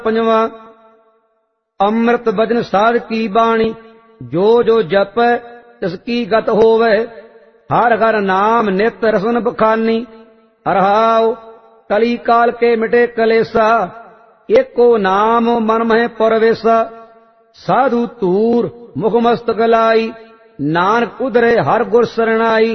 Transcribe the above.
पंजवां। अमृत बचन साध की बाणी, जो जो जपै तिसकी गत होवै। हर हर नाम नित रसन बखानी, हरहाओ कली काल के मिटे कलेसा। एको नाम मन मह परवेसा, साधु तूर मुख मस्तक लाई। नानक उधरे हर गुर सरणाई,